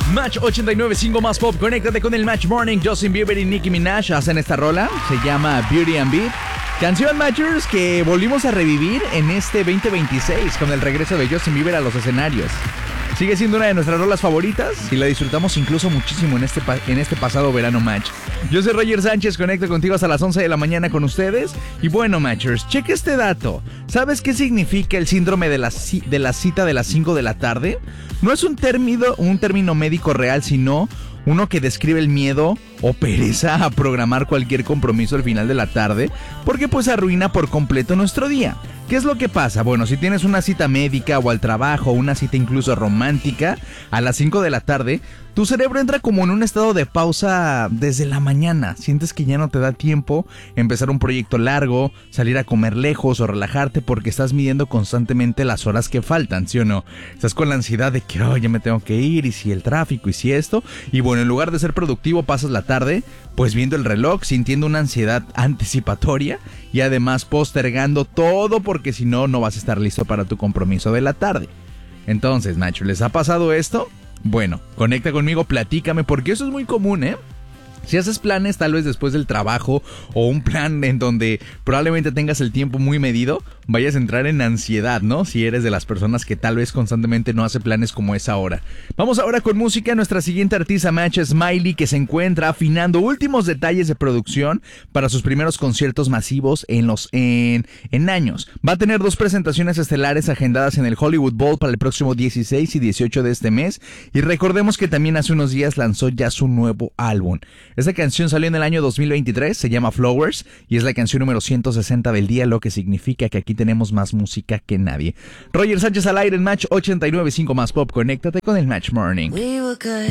Match 89.5 más pop. Conéctate con el Match Morning. Justin Bieber y Nicki Minaj hacen esta rola. Se llama Beauty and Beat. Canción, Matchers, que volvimos a revivir en este 2026 con el regreso de Justin Bieber a los escenarios. Sigue siendo una de nuestras rolas favoritas y la disfrutamos incluso muchísimo en este pasado verano, Match. Yo soy Roger Sánchez, conecto contigo hasta las 11 de la mañana con ustedes. Y bueno, Matchers, cheque este dato. ¿Sabes qué significa el síndrome de la cita de las 5 de la tarde? No es un término médico real, sino uno que describe el miedo o pereza a programar cualquier compromiso al final de la tarde, porque pues arruina por completo nuestro día. ¿Qué es lo que pasa? Bueno, si tienes una cita médica o al trabajo, una cita incluso romántica, a las 5 de la tarde, tu cerebro entra como en un estado de pausa desde la mañana. Sientes que ya no te da tiempo empezar un proyecto largo, salir a comer lejos o relajarte porque estás midiendo constantemente las horas que faltan, ¿sí o no? Estás con la ansiedad de que, ya me tengo que ir, y si el tráfico, y si esto. Y bueno, en lugar de ser productivo, pasas la tarde pues viendo el reloj, sintiendo una ansiedad anticipatoria y además postergando todo porque si no, no vas a estar listo para tu compromiso de la tarde. Entonces, Nacho, ¿les ha pasado esto? Bueno, conecta conmigo, platícame, porque eso es muy común, ¿eh? Si haces planes tal vez después del trabajo o un plan en donde probablemente tengas el tiempo muy medido, vayas a entrar en ansiedad, ¿no? Si eres de las personas que tal vez constantemente no hace planes como es ahora. Vamos ahora con música. Nuestra siguiente artista, Match Smiley, que se encuentra afinando últimos detalles de producción para sus primeros conciertos masivos en años. Va a tener 2 presentaciones estelares agendadas en el Hollywood Bowl para el próximo 16 y 18 de este mes. Y recordemos que también hace unos días lanzó ya su nuevo álbum. Esta canción salió en el año 2023, se llama Flowers y es la canción número 160 del día, lo que significa que aquí tenemos más música que nadie. Roger Sánchez al aire en Match 89.5 más pop. Conéctate con el Match Morning.